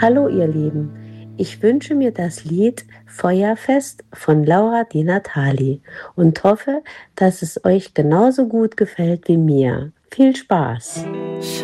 Hallo ihr Lieben, ich wünsche mir das Lied Feuerfest von Laura Di Natali und hoffe, dass es euch genauso gut gefällt wie mir. Viel Spaß!